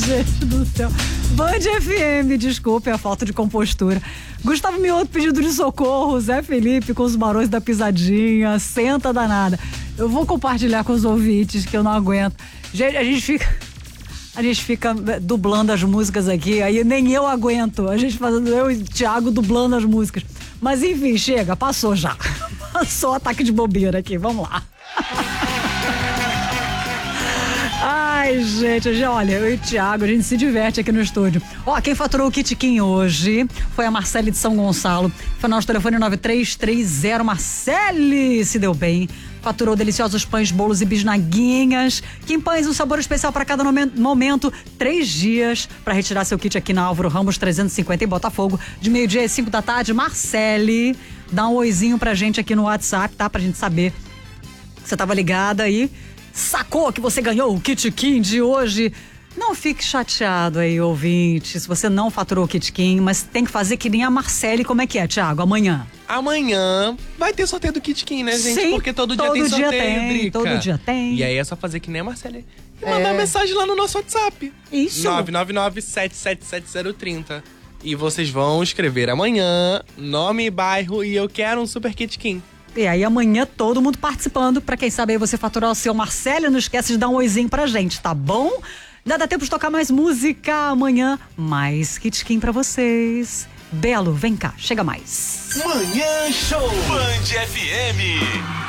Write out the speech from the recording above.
gente do céu. Band FM, desculpe a falta de compostura. Gustavo Mioto pedindo de socorro, Zé Felipe com os Barões da Pisadinha, senta danada. Eu vou compartilhar com os ouvintes que eu não aguento. Gente, a gente fica dublando as músicas aqui, aí nem eu aguento. A gente fazendo, eu e o Thiago dublando as músicas. Mas enfim, chega, passou já. Passou o ataque de bobeira aqui, vamos lá. Ai, gente, olha, eu e o Thiago, a gente se diverte aqui no estúdio. Ó, quem faturou o Kit Kim hoje foi a Marcele de São Gonçalo. Foi nosso telefone 9330. Marcele se deu bem. Faturou deliciosos pães, bolos e bisnaguinhas. Kim Pães, um sabor especial para cada momento. 3 dias para retirar seu kit aqui na Álvaro Ramos 350 em Botafogo, de 12h às 5 da tarde. Marcele, dá um oizinho pra gente aqui no WhatsApp, tá? Pra gente saber que você tava ligada aí. Sacou que você ganhou o Kit Kim de hoje? Não fique chateado aí, ouvinte, se você não faturou o Kit Kim, mas tem que fazer que nem a Marcele. Como é que é, Thiago? Amanhã vai ter sorteio do Kit Kim, né, gente? Sim, porque todo dia tem sorteio, Drica. Todo dia tem. E aí é só fazer que nem a Marcele e mandar mensagem lá no nosso WhatsApp. Isso. 999-777-030. E vocês vão escrever amanhã, nome e bairro e eu quero um Super Kit Kim. E aí amanhã todo mundo participando, pra quem sabe aí você faturar o seu. Marcele, não esquece de dar um oizinho pra gente, tá bom? Ainda dá tempo de tocar mais música amanhã, mais Kit Kim pra vocês. Belo, vem cá, chega mais. Manhã Show Band FM.